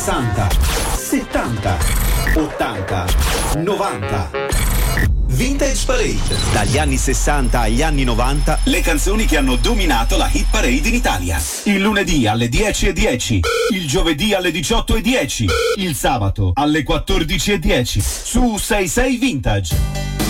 60, 70, 80, 90. Vintage Parade. Dagli anni 60 agli anni 90, le canzoni che hanno dominato la hit parade in Italia. Il lunedì alle 10:10, il giovedì alle 18:10, il sabato alle 14:10 su 66 Vintage.